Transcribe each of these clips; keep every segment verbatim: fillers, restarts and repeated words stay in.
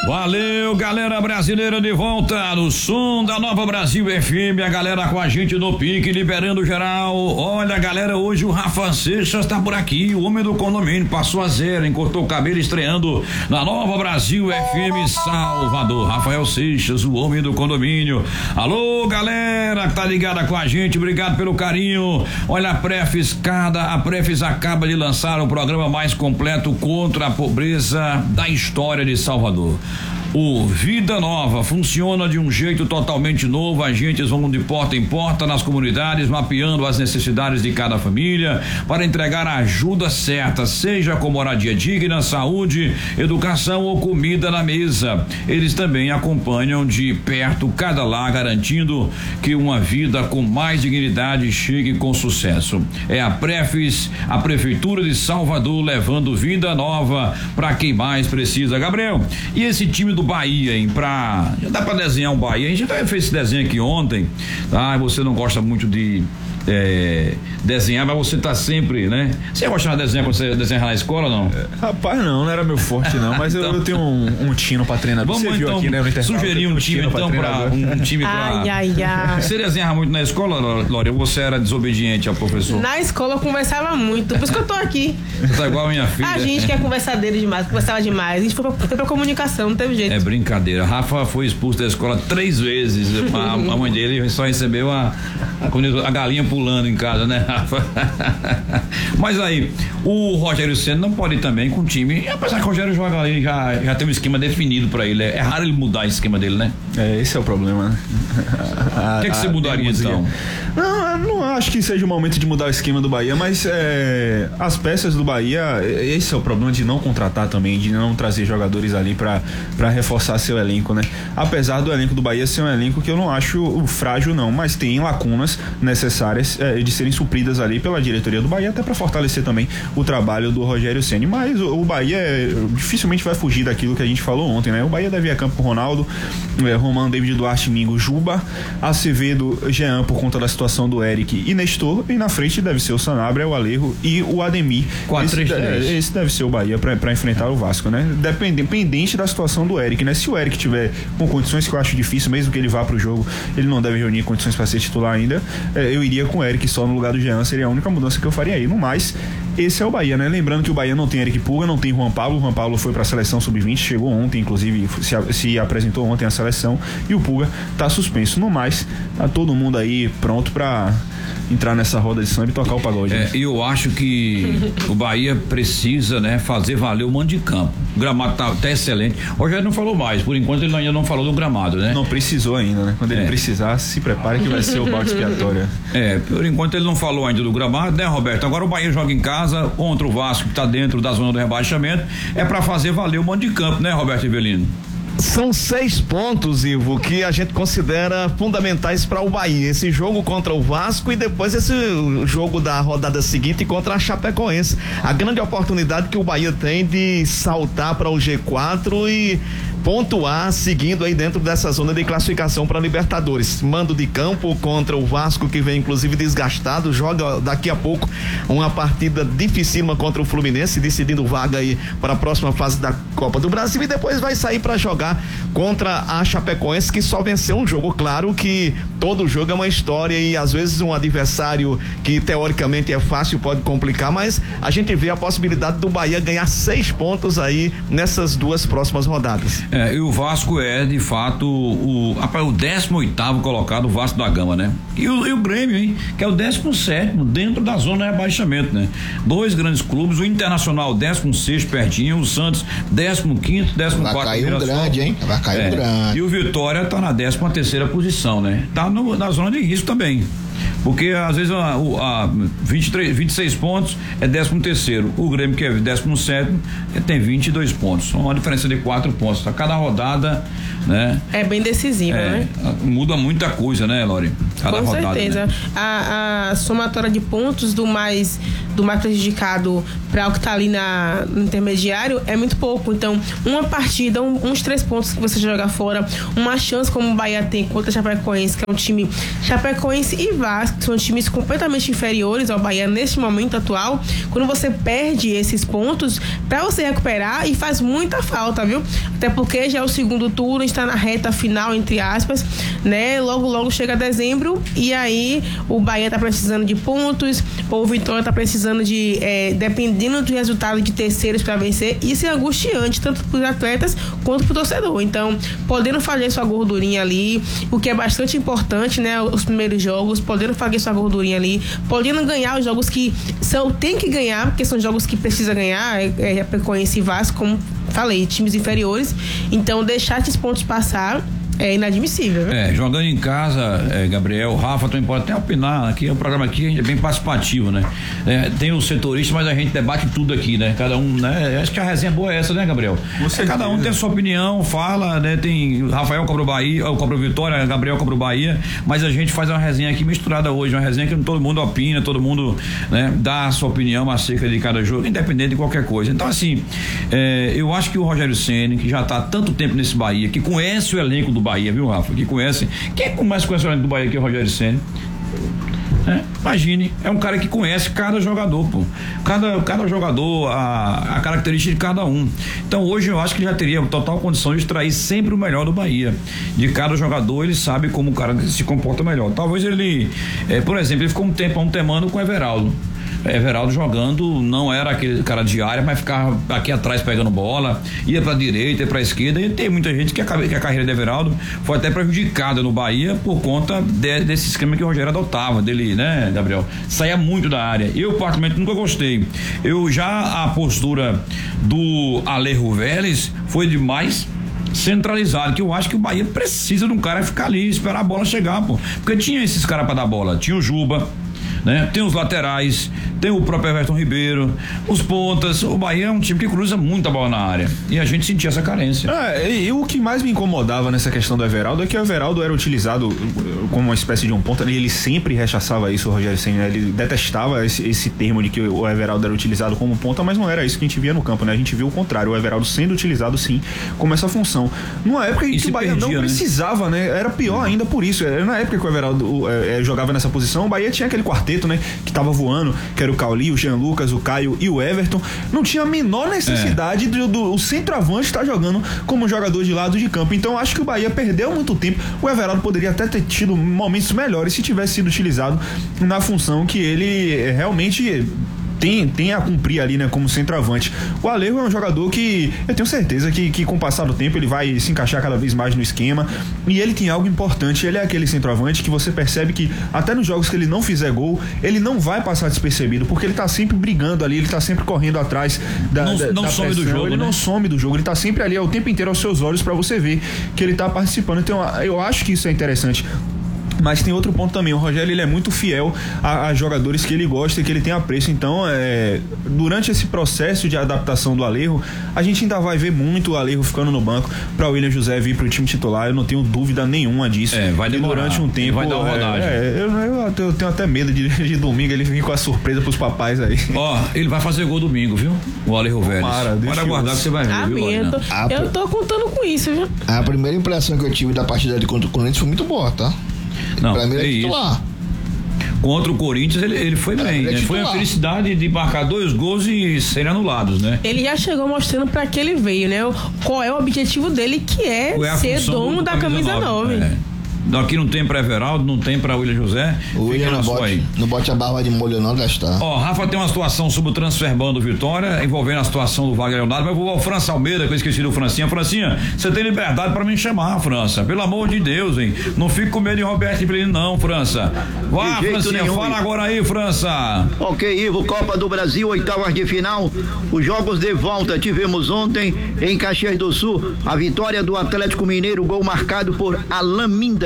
Valeu, galera brasileira, de volta no som da Nova Brasil F M, a galera com a gente no pique, liberando geral. Olha, galera, hoje o Rafa Seixas tá por aqui, o homem do condomínio, passou a zero, encortou o cabelo, estreando na Nova Brasil F M Salvador. Rafael Seixas, o homem do condomínio. Alô, galera que tá ligada com a gente, obrigado pelo carinho. Olha, a Prefis, cada, a Prefis acaba de lançar o programa mais completo contra a pobreza da história de Salvador. O Vida Nova funciona de um jeito totalmente novo. Agentes vão de porta em porta nas comunidades, mapeando as necessidades de cada família para entregar a ajuda certa, seja com moradia digna, saúde, educação ou comida na mesa. Eles também acompanham de perto cada lar, garantindo que uma vida com mais dignidade chegue com sucesso. É a Prefis, a Prefeitura de Salvador, levando vida nova para quem mais precisa. Gabriel, e esse time do Bahia, hein? Pra, já dá pra desenhar um Bahia. A gente já fez esse desenho aqui ontem, tá? Você não gosta muito de é, desenhar, mas você tá sempre, né? Você gostava de desenhar quando você desenhava na escola ou não? É, rapaz, não, não era meu forte não, mas então, eu, eu tenho um, um tino pra treinador. Vamos você então aqui, né, sugerir um time então pra, um, um time pra... Ai, ai, ai. Você desenhava muito na escola, Lória, ou você era desobediente ao professor? Na escola eu conversava muito, por isso que eu tô aqui. Você tá igual a minha filha. A gente que é conversadeira demais, conversava demais, a gente foi pra, foi pra comunicação, não teve jeito. É brincadeira, Rafa foi expulso da escola três vezes, a, a mãe dele só recebeu a, a, a galinha pulando em casa, né, Rafa? Mas aí, o Rogério Ceni não pode ir também com o time, apesar que o Rogério joga ali, já, já tem um esquema definido pra ele, é, é raro ele mudar esse esquema dele, né? É, esse é o problema, né? O que, é que você mudaria então? Não, eu não acho que seja o momento de mudar o esquema do Bahia, mas é, as peças do Bahia, esse é o problema de não contratar também, de não trazer jogadores ali pra, pra reforçar seu elenco, né? Apesar do elenco do Bahia ser um elenco que eu não acho frágil não, mas tem lacunas necessárias é, de serem supridas ali pela diretoria do Bahia, até pra fortalecer também o trabalho do Rogério Ceni, mas o, o Bahia é, dificilmente vai fugir daquilo que a gente falou ontem, né? O Bahia deve ir a campo com Ronaldo, é, Romão, David Duarte, Mingo, Juba, Acevedo, Jean por conta da situação do Eric e Nestor, e na frente deve ser o Sanabria, o Alejo e o Ademir. quatro três três. Esse, esse deve ser o Bahia pra, pra enfrentar o Vasco, né? Dependente da situação do Eric, né? Se o Eric tiver com condições, que eu acho difícil, mesmo que ele vá pro jogo, ele não deve reunir condições para ser titular ainda, é, eu iria com o Eric só no lugar do Jean, seria a única mudança que eu faria aí. No mais, esse é o Bahia, né? Lembrando que o Bahia não tem Eric Puga, não tem Juan Pablo. O Juan Pablo foi pra seleção sub vinte, chegou ontem, inclusive se, se apresentou ontem à seleção, e o Puga tá suspenso. No mais, tá todo mundo aí pronto pra entrar nessa roda de samba e tocar o pagode. É, eu acho que o Bahia precisa, né, fazer valer o mando de campo. O gramado tá, tá excelente. O Rogério não falou mais, por enquanto ele ainda não falou do gramado, né? Não precisou ainda, né? Quando ele é. precisar, se prepare que vai ser o balde expiatório. É, por enquanto ele não falou ainda do gramado, né, Roberto? Agora o Bahia joga em casa contra o Vasco, que tá dentro da zona do rebaixamento, é pra fazer valer o mando de campo, né, Roberto Rivelino? São seis pontos, Ivo, que a gente considera fundamentais para o Bahia. Esse jogo contra o Vasco e depois esse jogo da rodada seguinte contra a Chapecoense. A grande oportunidade que o Bahia tem de saltar para o G quatro e pontuar seguindo aí dentro dessa zona de classificação para Libertadores. Mando de campo contra o Vasco, que vem inclusive desgastado, joga daqui a pouco uma partida dificílima contra o Fluminense, decidindo vaga aí para a próxima fase da Copa do Brasil, e depois vai sair para jogar contra a Chapecoense, que só venceu um jogo. Claro que todo jogo é uma história e às vezes um adversário que teoricamente é fácil pode complicar, mas a gente vê a possibilidade do Bahia ganhar seis pontos aí nessas duas próximas rodadas. É, e o Vasco é, de fato, o, rapaz, o décimo oitavo colocado, o Vasco da Gama, né? E o, e o Grêmio, hein? Que é o décimo sétimo, dentro da zona de rebaixamento, né? Dois grandes clubes, o Internacional décimo sexto pertinho, o Santos décimo quinto, décimo quarto. Vai cair um grande, hein? Vai cair é, um grande. E o Vitória tá na décima terceira posição, né? Tá no, na zona de risco também. Porque às vezes a, a vinte e três, vinte e seis pontos é décimo terceiro. O Grêmio, que é décimo sétimo, tem vinte e dois pontos. Uma diferença de quatro pontos. A cada rodada, né? É bem decisiva, é, né? Muda muita coisa, né, Lori? Cada Com rodada, certeza. Né? A, a somatória de pontos do mais do mais prejudicado para o que está ali na, no intermediário é muito pouco. Então, uma partida, um, uns três pontos que você joga fora, uma chance como o Bahia tem contra a Chapecoense, que é um time Chapecoense e Vasco, que são times completamente inferiores ao Bahia neste momento atual. Quando você perde esses pontos, para você recuperar, e faz muita falta, viu? Até porque já é o segundo turno, está na reta final, entre aspas, né? Logo, logo chega dezembro e aí o Bahia tá precisando de pontos, ou o Vitória tá precisando de, é, dependendo do resultado, de terceiros para vencer. Isso é angustiante, tanto para os atletas quanto para o torcedor. Então, podendo fazer sua gordurinha ali, o que é bastante importante, né? Os primeiros jogos, podendo fazer sua gordurinha ali, podendo ganhar os jogos que são, tem que ganhar, porque são jogos que precisa ganhar, é, é Chapecoense e Vasco, como falei, times inferiores. Então, deixar esses pontos passar é inadmissível, viu? É, jogando em casa, é, Gabriel, Rafa, também pode até opinar, aqui é um programa aqui, a gente é bem participativo, né? É, tem o setorista, mas a gente debate tudo aqui, né? Cada um, né? Acho que a resenha boa é essa, né, Gabriel? É, cada um tem a sua opinião, fala, né? Tem Rafael cobra o Bahia, eu cobro o Vitória, Gabriel cobra o Bahia, mas a gente faz uma resenha aqui misturada hoje, uma resenha que todo mundo opina, todo mundo, né, dá a sua opinião acerca de cada jogo, independente de qualquer coisa. Então, assim, é, eu acho que o Rogério Ceni, que já está há tanto tempo nesse Bahia, que conhece o elenco do Bahia, Bahia, viu, Rafa? Que conhece. Quem mais conhece o elenco do Bahia que é o Rogério Ceni? É, imagine, é um cara que conhece cada jogador, pô. Cada, cada jogador, a, a característica de cada um. Então hoje eu acho que ele já teria total condição de extrair sempre o melhor do Bahia. De cada jogador, ele sabe como o cara se comporta melhor. Talvez ele, é, por exemplo, ele ficou um tempo, um temano com o Everaldo. Everaldo jogando, não era aquele cara de área, mas ficava aqui atrás pegando bola, ia pra direita, ia pra esquerda, e tem muita gente que a, que a carreira de Everaldo foi até prejudicada no Bahia por conta de, desse esquema que o Rogério adotava, dele, né, Gabriel? Saía muito da área. Eu, particularmente, nunca gostei. Eu já, a postura do Alejo Vélez foi demais centralizado, que eu acho que o Bahia precisa de um cara ficar ali, esperar a bola chegar, pô. Porque tinha esses caras pra dar bola, tinha o Juba, né? Tem os laterais, tem o próprio Everton Ribeiro, os pontas. O Bahia é um time que cruza muita bola na área e a gente sentia essa carência. É, e, e o que mais me incomodava nessa questão do Everaldo é que o Everaldo era utilizado como uma espécie de um ponta, e ele sempre rechaçava isso, o Rogério Ceni, né? Ele detestava esse, esse termo de que o Everaldo era utilizado como ponta, mas não era isso que a gente via no campo, né? A gente viu o contrário, o Everaldo sendo utilizado sim como essa função. Numa época em que o Bahia perdia, não precisava, né? Era pior ainda por isso. Era na época que o Everaldo é, jogava nessa posição, o Bahia tinha aquele quarteto, né? Que tava voando, que era o Cauli, o Jean Lucas, o Caio e o Everton. Não tinha a menor necessidade é. do, do o centroavante estar jogando como jogador de lado de campo. Então acho que o Bahia perdeu muito tempo. O Everaldo poderia até ter tido momentos melhores se tivesse sido utilizado na função que ele realmente tem, tem a cumprir ali, né, como centroavante. O Alejo é um jogador que eu tenho certeza que, que com o passar do tempo ele vai se encaixar cada vez mais no esquema, e ele tem algo importante. Ele é aquele centroavante que você percebe que até nos jogos que ele não fizer gol, ele não vai passar despercebido, porque ele tá sempre brigando ali, ele tá sempre correndo atrás da, não, da, não da some pressão. do jogo, ele né? não some do jogo, ele tá sempre ali, é o tempo inteiro aos seus olhos para você ver que ele tá participando. Então eu acho que isso é interessante. Mas tem outro ponto também, o Rogério, ele é muito fiel a, a jogadores que ele gosta e que ele tem apreço. Então, é, durante esse processo de adaptação do Alejo, a gente ainda vai ver muito o Alejo ficando no banco para o William José vir para o time titular. Eu não tenho dúvida nenhuma disso. É, vai demorar. E durante um tempo vai dar uma rodagem. É, eu, eu, eu tenho até medo de, de domingo ele vir com a surpresa pros papais aí. Ó, oh, ele vai fazer gol domingo, viu? O Alejo Vélez. Pode aguardar que você vai ver, ah, viu? Eu tô, eu tô contando com isso, viu? A primeira impressão que eu tive da partida de contra o Corinthians foi muito boa, tá? Não, pra mim é é titular. isso. Contra o Corinthians ele, ele foi bem, né? Foi uma felicidade de marcar dois gols e serem anulados, né? Ele já chegou mostrando pra que ele veio, né? Qual é o objetivo dele, que é, é ser dono do, da camisa nove. É. Aqui não tem pra Everaldo, não tem pra William José. O William não bote, não bote a barba de molho não, gastar. Ó, Rafa tem uma situação sobre o transfer ban do Vitória, envolvendo a situação do Wagner Leonardo, mas eu vou ao França Almeida, que eu esqueci do Francinha. Francinha, você tem liberdade pra me chamar, França. Pelo amor de Deus, hein? Não fique com medo de Roberto Firmino, não, França. Vá, Francinha, nenhum, fala agora aí, França. Ok, Ivo, Copa do Brasil, oitavas de final. Os jogos de volta tivemos ontem em Caxias do Sul. A vitória do Atlético Mineiro, gol marcado por Alain Minda.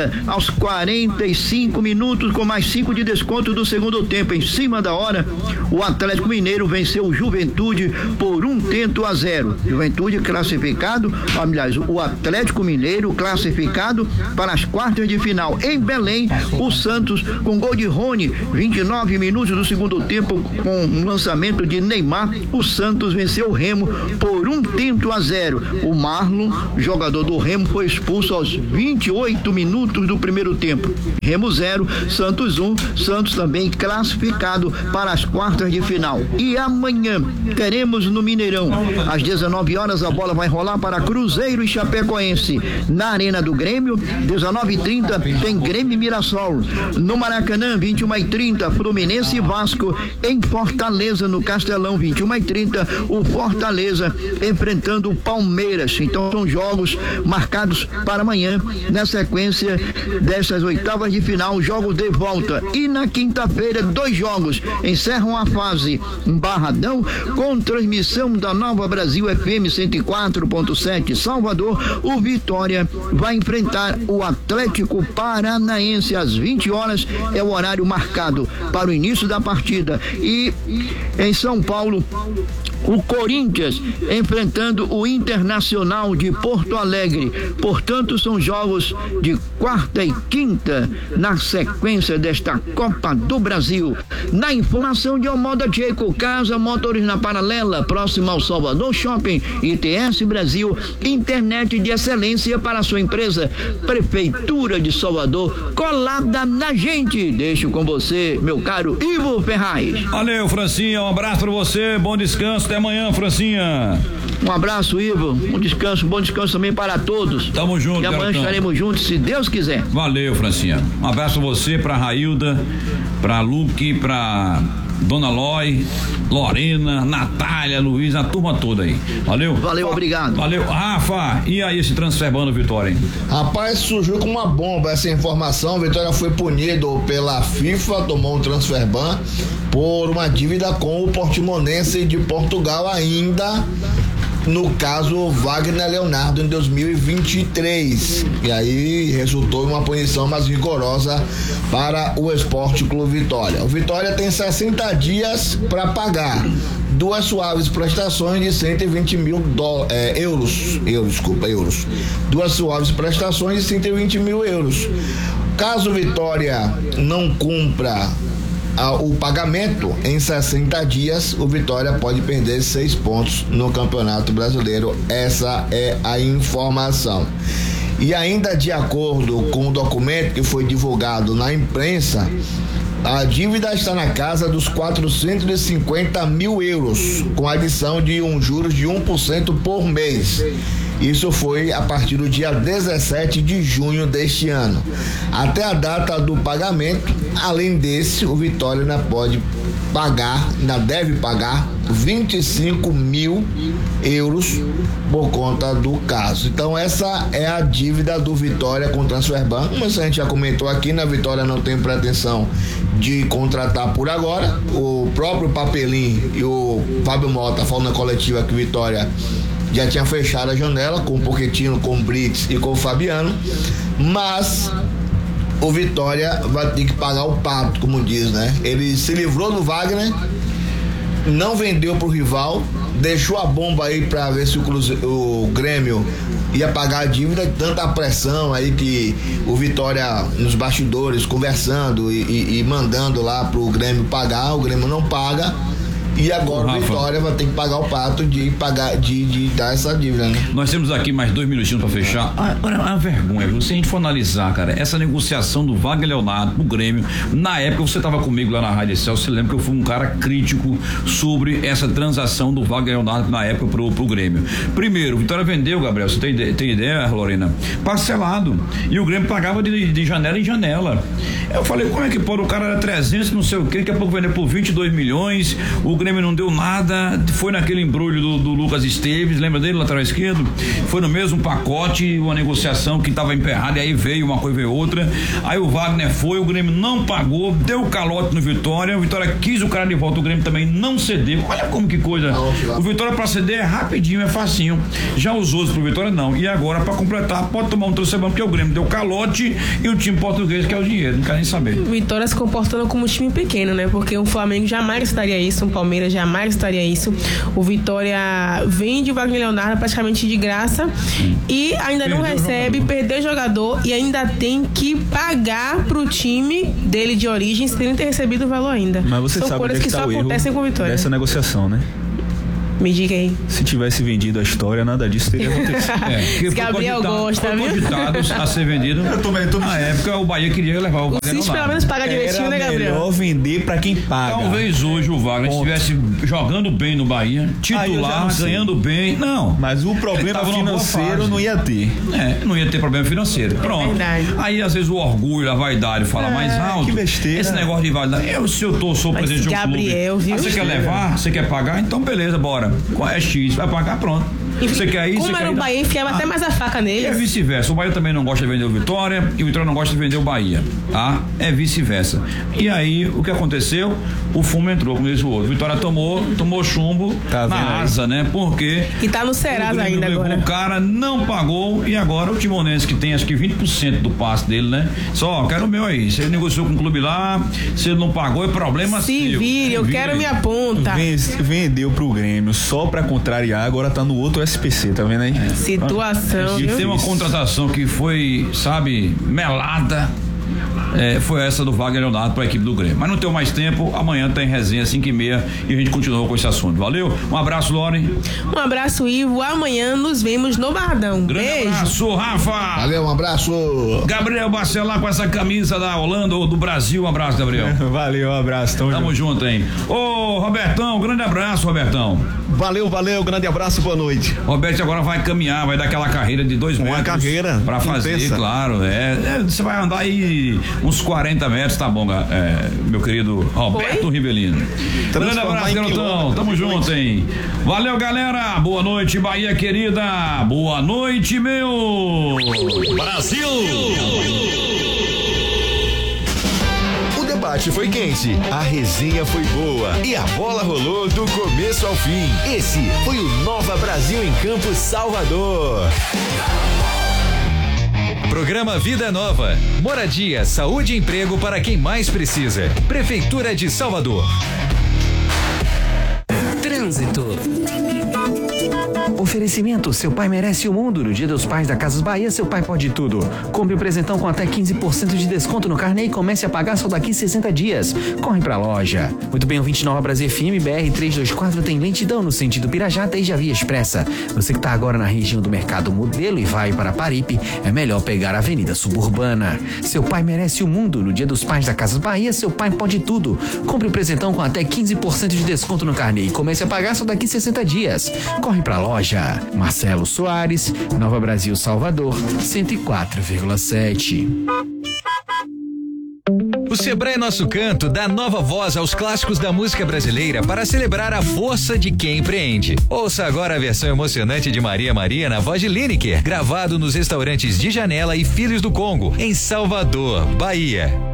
trinta, aos quarenta e cinco minutos, com mais cinco de desconto do segundo tempo. Em cima da hora, o Atlético Mineiro venceu o Juventude por um tento a zero. Juventude classificado, aliás, o Atlético Mineiro classificado para as quartas de final. Em Belém, o Santos, com gol de Rony, vinte e nove minutos do segundo tempo, com um lançamento de Neymar, o Santos venceu o Remo por um tento a zero. O Marlon, jogador do Remo, foi expulso aos vinte e oito minutos do primeiro tempo. Remo zero, Santos um, Santos também classificado para as quartas de final. E amanhã teremos no Mineirão, às dezenove horas, a bola vai rolar para Cruzeiro e Chapecoense. Na Arena do Grêmio, dezenove e trinta, tem Grêmio e Mirassol. No Maracanã, vinte e uma e trinta, Fluminense e Vasco. Em Fortaleza, no Castelão, vinte e uma e trinta, o Fortaleza enfrentando o Palmeiras. Então são jogos marcados para amanhã, na sequência dessas oitavas de final, jogos de volta. E na quinta-feira, dois jogos encerram a fase em Barradão, com transmissão da Nova Brasil F M cento e quatro ponto sete Salvador. O Vitória vai enfrentar o Atlético Paranaense às vinte horas, é o horário marcado para o início da partida. E em São Paulo, o Corinthians enfrentando o Internacional de Porto Alegre. Portanto, são jogos de quarta e quinta na sequência desta Copa do Brasil. Na informação de Almoda Jacob, Casa Motores na Paralela, próximo ao Salvador Shopping, I T S Brasil, internet de excelência para a sua empresa. Prefeitura de Salvador, colada na gente. Deixo com você, meu caro Ivo Ferraz. Valeu, Francinha, um abraço para você, bom descanso, até amanhã, Francinha. Um abraço, Ivo, um descanso, bom descanso também para todos. Tamo junto, e amanhã garotão. Estaremos juntos, se Deus quiser. Valeu, Francinha. Um abraço a você, pra Railda, pra Luque, pra Dona Loi, Lorena, Natália, Luiz, a turma toda aí. Valeu? Valeu, obrigado. Valeu. Rafa, e aí esse transferbando, Vitória, hein? Rapaz, surgiu com uma bomba essa informação. Vitória foi punido pela FIFA, tomou um transferban por uma dívida com o Portimonense de Portugal ainda. No caso, Wagner Leonardo, em dois mil e vinte e três. E aí resultou em uma punição mais rigorosa para o Esporte Clube Vitória. O Vitória tem sessenta dias para pagar duas suaves prestações de cento e vinte mil do, é, euros. euros. Desculpa, euros. Duas suaves prestações de cento e vinte mil euros. Caso Vitória não cumpra o pagamento em sessenta dias, o Vitória pode perder seis pontos no Campeonato Brasileiro. Essa é a informação. E ainda de acordo com o documento que foi divulgado na imprensa, a dívida está na casa dos quatrocentos e cinquenta mil euros, com adição de um juros de um por cento por mês. Isso foi a partir do dia dezessete de junho deste ano. Até a data do pagamento, além desse, o Vitória ainda pode pagar, ainda deve pagar vinte e cinco mil euros por conta do caso. Então essa é a dívida do Vitória com o Transferban. Mas a gente já comentou aqui, na Vitória não tem pretensão de contratar por agora. O próprio Papelim e o Fábio Mota falam na coletiva que Vitória já tinha fechado a janela com o Pochettino, com o Brits e com o Fabiano, mas o Vitória vai ter que pagar o pato, como diz, né? Ele se livrou do Wagner, não vendeu pro rival, deixou a bomba aí para ver se o, Cruze... o Grêmio ia pagar a dívida, tanta pressão aí que o Vitória nos bastidores conversando e, e, e mandando lá pro Grêmio pagar, o Grêmio não paga. E agora o Vitória vai ter que pagar o pato de pagar, de, de dar essa dívida, né? Nós temos aqui mais dois minutinhos pra fechar. Ah, olha, a vergonha, se a gente for analisar, cara, essa negociação do Wagner Leonardo pro Grêmio, na época você tava comigo lá na Rádio Céu, você lembra que eu fui um cara crítico sobre essa transação do Wagner Leonardo na época pro, pro Grêmio. Primeiro, o Vitória vendeu, Gabriel, você tem, tem ideia, Lorena? Parcelado. E o Grêmio pagava de, de janela em janela. Eu falei, como é que pode? O cara era trezentos, não sei o que, daqui a pouco vendeu por vinte e dois milhões, o Grêmio não deu nada, foi naquele embrulho do, do Lucas Esteves, lembra dele, lateral esquerdo? Foi no mesmo pacote, uma negociação que estava emperrada, e aí veio uma coisa e veio outra. Aí o Wagner foi, o Grêmio não pagou, deu calote no Vitória, o Vitória quis o cara de volta, o Grêmio também não cedeu. Olha como que coisa. O Vitória pra ceder é rapidinho, é facinho. Já os outros pro Vitória não. E agora, pra completar, pode tomar um torcedor, porque o Grêmio deu calote e o time português quer o dinheiro, não quer nem saber. O Vitória se comportando como um time pequeno, né? Porque o Flamengo jamais estaria isso, o Palmeiras jamais estaria isso. O Vitória vende o Wagner Leonardo praticamente de graça e ainda não recebe, perdeu o jogador e ainda tem que pagar pro time dele de origem sem ter recebido o valor ainda. Mas você São sabe coisas onde é que que tá só o acontecem erro com o Vitória. dessa negociação, né? Me diga aí. Se tivesse vendido a história, nada disso teria acontecido. É, Gabriel gosta, foi viu? cogitado a ser vendido. Eu tô, eu tô Na época, o Bahia queria levar o O Wagner Cis pelo Leonardo. menos paga direitinho, né, Era Gabriel? melhor vender pra quem paga. Talvez hoje o Wagner Ponto. estivesse jogando bem no Bahia, Aí eu já titular, não sei. ganhando bem. Não. Mas o Ele problema tava numa boa financeiro fase. não ia ter. É, não ia ter problema financeiro. Pronto. verdade. Aí, às vezes, o orgulho, a vaidade fala É, mais alto. que besteira. Esse negócio de vaidade. Eu, se eu tô, sou Mas presidente de um Gabriel, clube. viu? Ah, você quer levar? Você quer pagar? Então, beleza, bora. Qual é X? Vai pagar, pronto. Você quer ir? Como você era quer o ir? Bahia, enfiava Ah, até mais a faca E é neles. vice-versa. O Bahia também não gosta de vender o Vitória e o Vitória não gosta de vender o Bahia, tá? É vice-versa. E aí, o que aconteceu? O fumo entrou, como diz o outro. Vitória tomou, tomou chumbo Tá na vendo aí? asa, né? Porque E tá no o Serasa Grêmio ainda levou agora. o cara, não pagou e agora o Timonense, que tem acho que vinte por cento do passe dele, né? Só, ó, quero o meu aí. Se ele negociou com o clube lá, se ele não pagou, é problema Se seu. vire, eu Se quero vire. minha ponta. Ven- Vendeu pro Grêmio só pra contrariar, agora tá no outro S P C, tá vendo aí? Situação, E viu? tem uma contratação que foi, sabe, melada. É, foi essa do Wagner Leonardo para a equipe do Grêmio. Mas não tenho mais tempo, amanhã tem resenha cinco e meia e a gente continua com esse assunto. Valeu? Um abraço, Lore. Um abraço, Ivo. Amanhã nos vemos no Bardão. Grande Beijo. abraço, Rafa. Valeu, um abraço. Gabriel Bacelar com essa camisa da Holanda ou do Brasil. Um abraço, Gabriel. Valeu, um abraço. Tamo, Tamo junto. junto, hein? Ô, Robertão, grande abraço, Robertão. Valeu, valeu, grande abraço, boa noite. Roberto agora vai caminhar, vai dar aquela carreira de dois Uma metros. carreira Pra fazer, intensa. claro. É, é, você vai andar aí uns quarenta metros, tá bom, é, meu querido Roberto Oi? Rivelino. Grande Transformar abraço, em garotão. quilômetros Tamo junto, hein? Valeu, galera. Boa noite, Bahia querida. Boa noite, meu. Brasil! O debate foi quente, a resenha foi boa e a bola rolou do começo ao fim. Esse foi o Nova Brasil em Campo Salvador. Programa Vida Nova. Moradia, saúde e emprego para quem mais precisa. Prefeitura de Salvador. Trânsito. Oferecimento, seu pai merece o mundo. No Dia dos Pais da Casas Bahia, seu pai pode tudo. Compre o presentão com até quinze por cento de desconto no carnê e comece a pagar só daqui sessenta dias. Corre pra loja. Muito bem, ouvinte Nova Brasil F M, B R trezentos e vinte e quatro tem lentidão no sentido Pirajá desde a Via Expressa. Você que tá agora na região do Mercado Modelo e vai para Paripe, é melhor pegar a Avenida Suburbana. Seu pai merece o mundo. No Dia dos Pais da Casas Bahia, seu pai pode tudo. Compre o presentão com até quinze por cento de desconto no carnê e comece a pagar só daqui sessenta dias. Corre pra loja. Marcelo Soares, Nova Brasil Salvador, cento e quatro vírgula sete. O Sebrae Nosso Canto dá nova voz aos clássicos da música brasileira para celebrar a força de quem empreende. Ouça agora a versão emocionante de Maria Maria na voz de Lineker, gravado nos restaurantes de Janela e Filhos do Congo, em Salvador, Bahia.